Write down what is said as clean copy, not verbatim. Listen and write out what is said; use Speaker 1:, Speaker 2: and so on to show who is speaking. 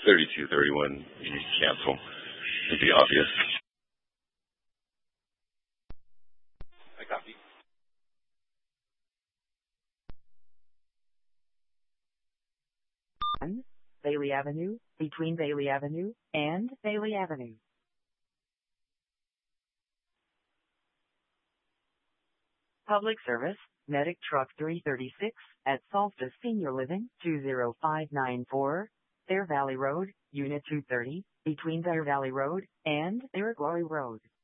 Speaker 1: 3231, you need to cancel. It'd be obvious. I copy.
Speaker 2: Bailey Avenue, between Bailey Avenue and Bailey Avenue. Public service, Medic Truck 336 at Solstice Senior Living, 20594, Bear Valley Road, Unit 230, between Bear Valley Road and Bear Glory Road.